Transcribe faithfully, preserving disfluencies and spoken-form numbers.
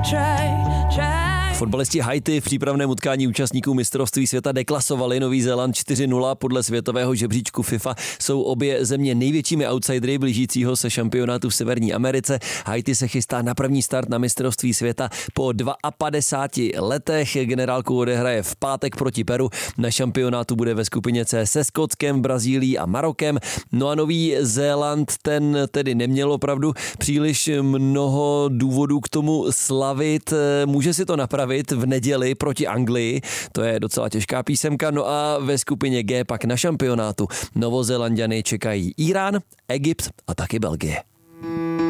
Fotbalisti Haiti v přípravném utkání účastníků mistrovství světa deklasovali Nový Zéland čtyři nula. Podle světového žebříčku FIFA jsou obě země největšími outsidery blížícího se šampionátu v Severní Americe. Haiti se chystá na první start na mistrovství světa po padesáti dvou letech. Generálku odehraje v pátek proti Peru. Na šampionátu bude ve skupině C se Skotskem, Brazílií a Marokem. No a Nový Zéland ten tedy neměl opravdu příliš mnoho důvodů k tomu slavit. Může si to napravit v neděli proti Anglii, to je docela těžká písemka, no a ve skupině G pak na šampionátu Novozélanďany čekají Irán, Egypt a taky Belgie.